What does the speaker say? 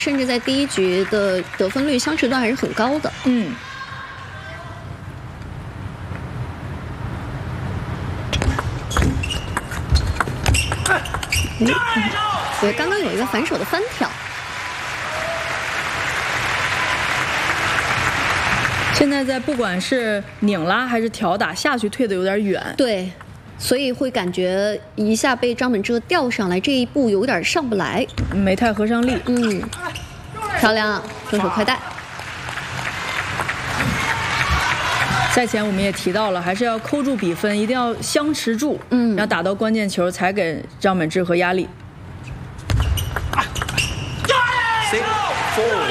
甚至在第一局的得分率相持度还是很高的。对，刚刚有一个反手的翻挑。 现在在不管是拧拉还是挑打下去，退的有点远。 对。 所以会感觉一下被张本智和吊上来，这一步有点上不来， 没太合上力。 漂亮，分手快带。 赛前我们也提到了，还是要扣住比分，一定要相持住，然后打到关键球才给张本智和压力。 6-4